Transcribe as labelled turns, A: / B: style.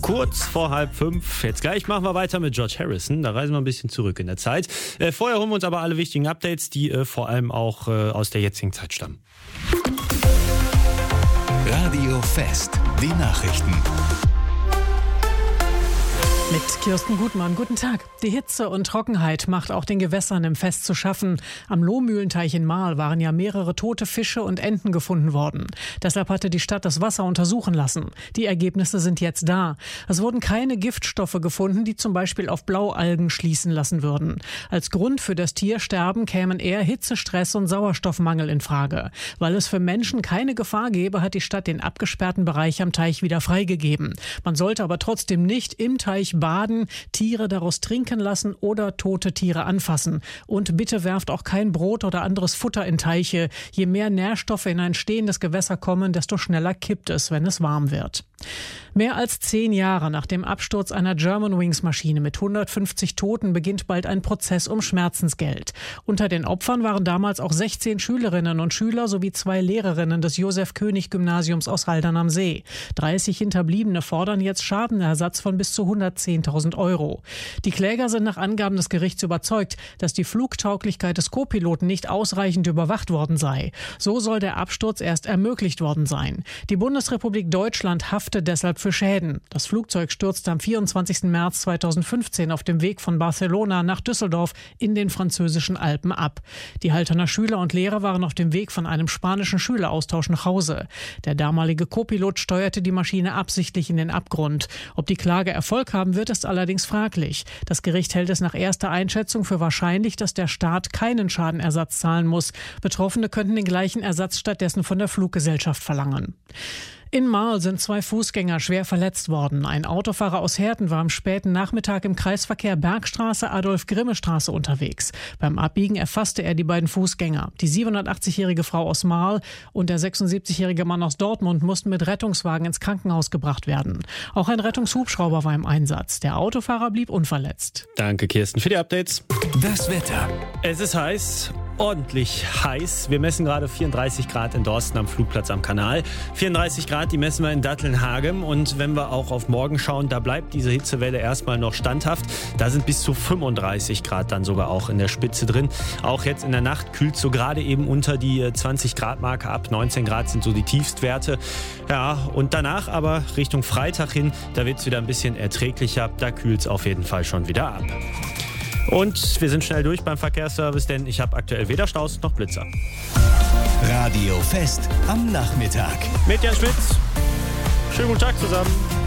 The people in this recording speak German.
A: kurz vor 4:30. Jetzt gleich machen wir weiter mit George Harrison. Da reisen wir ein bisschen zurück in der Zeit. Vorher holen wir uns aber alle wichtigen Updates, die vor allem auch aus der jetzigen Zeit stammen.
B: Radio Fest, die Nachrichten.
C: Mit Kirsten Gutmann, guten Tag. Die Hitze und Trockenheit macht auch den Gewässern im Fest zu schaffen. Am Lohmühlenteich in Marl waren ja mehrere tote Fische und Enten gefunden worden. Deshalb hatte die Stadt das Wasser untersuchen lassen. Die Ergebnisse sind jetzt da. Es wurden keine Giftstoffe gefunden, die zum Beispiel auf Blaualgen schließen lassen würden. Als Grund für das Tiersterben kämen eher Hitzestress und Sauerstoffmangel in Frage. Weil es für Menschen keine Gefahr gäbe, hat die Stadt den abgesperrten Bereich am Teich wieder freigegeben. Man sollte aber trotzdem nicht im Teich baden, Tiere daraus trinken lassen oder tote Tiere anfassen. Und bitte werft auch kein Brot oder anderes Futter in Teiche. Je mehr Nährstoffe in ein stehendes Gewässer kommen, desto schneller kippt es, wenn es warm wird. Mehr als 10 Jahre nach dem Absturz einer Germanwings-Maschine mit 150 Toten beginnt bald ein Prozess um Schmerzensgeld. Unter den Opfern waren damals auch 16 Schülerinnen und Schüler sowie 2 Lehrerinnen des Josef-König-Gymnasiums aus Haldern am See. 30 Hinterbliebene fordern jetzt Schadenersatz von bis zu 110.000 Euro. Die Kläger sind nach Angaben des Gerichts überzeugt, dass die Flugtauglichkeit des Co-Piloten nicht ausreichend überwacht worden sei. So soll der Absturz erst ermöglicht worden sein. Die Bundesrepublik Deutschland haftet deshalb für Schäden. Das Flugzeug stürzte am 24. März 2015 auf dem Weg von Barcelona nach Düsseldorf in den französischen Alpen ab. Die Halterner Schüler und Lehrer waren auf dem Weg von einem spanischen Schüleraustausch nach Hause. Der damalige Co-Pilot steuerte die Maschine absichtlich in den Abgrund. Ob die Klage Erfolg haben wird, ist allerdings fraglich. Das Gericht hält es nach erster Einschätzung für wahrscheinlich, dass der Staat keinen Schadenersatz zahlen muss. Betroffene könnten den gleichen Ersatz stattdessen von der Fluggesellschaft verlangen. In Marl sind 2 Fußgänger schwer verletzt worden. Ein Autofahrer aus Herten war am späten Nachmittag im Kreisverkehr Bergstraße-Adolf-Grimme-Straße unterwegs. Beim Abbiegen erfasste er die beiden Fußgänger. Die 87-jährige Frau aus Marl und der 76-jährige Mann aus Dortmund mussten mit Rettungswagen ins Krankenhaus gebracht werden. Auch ein Rettungshubschrauber war im Einsatz. Der Autofahrer blieb unverletzt.
A: Danke, Kirsten, für die Updates.
B: Das Wetter.
A: Es ist heiß. Ordentlich heiß. Wir messen gerade 34 Grad in Dorsten am Flugplatz am Kanal. 34 Grad, die messen wir in Datteln-Hagem. Und wenn wir auch auf morgen schauen, da bleibt diese Hitzewelle erstmal noch standhaft. Da sind bis zu 35 Grad dann sogar auch in der Spitze drin. Auch jetzt in der Nacht kühlt so gerade eben unter die 20 Grad Marke ab. 19 Grad sind so die Tiefstwerte. Ja, und danach aber Richtung Freitag hin, da wird es wieder ein bisschen erträglicher. Da kühlt es auf jeden Fall schon wieder ab. Und wir sind schnell durch beim Verkehrsservice, denn ich habe aktuell weder Staus noch Blitzer.
B: Radio Fest am Nachmittag.
A: Mit Jan Schmitz. Schönen guten Tag zusammen.